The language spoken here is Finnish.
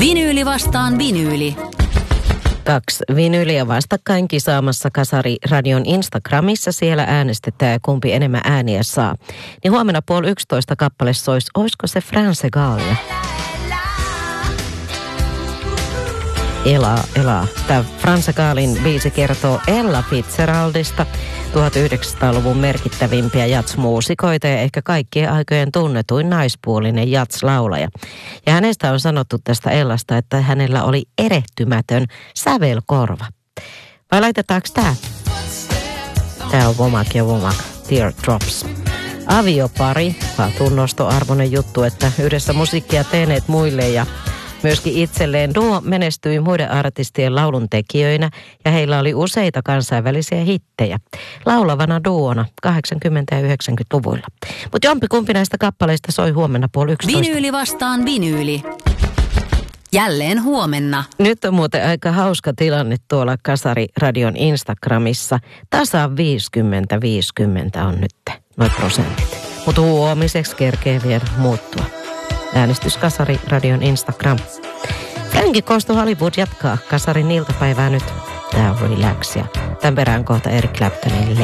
Vinyyli vastaan vinyyli. 2 vinyyliä vastakkain kisaamassa Kasari Radion Instagramissa. Siellä äänestetään, kumpi enemmän ääniä saa. Niin huomenna 10:30 kappale sois. Oisko se France Gaalia? Ela. Tämä France Gaalin biisi kertoo Ella Fitzgeraldista, 1900-luvun merkittävimpiä jazz-muusikoita ja ehkä kaikkien aikojen tunnetuin naispuolinen jazz-laulaja. Ja hänestä on sanottu tästä Ellasta, että hänellä oli erehtymätön sävelkorva. Vai laitetaanko tämä? Tämä on Womack ja Womack, Teardrops. Aviopari, tunnostoarvoinen juttu, että yhdessä musiikkia tehneet muille ja myöskin itselleen. Duo menestyi muiden artistien lauluntekijöinä ja heillä oli useita kansainvälisiä hittejä. Laulavana duona 80- ja 90-luvuilla. Mutta jompikumpi näistä kappaleista soi huomenna 10:30. Vinyyli vastaan vinyyli. Jälleen huomenna. Nyt on muuten aika hauska tilanne tuolla Kasari Radion Instagramissa. Tasan 50-50 on nyt noin prosentit. Mutta huomiseksi kerkee vielä muuttua. Äänestys Kasari Radion Instagram. Frankie Goes to Hollywood jatkaa Kasarin iltapäivää nyt. Tää on Relax ja tämän perään kohta Eric Claptonin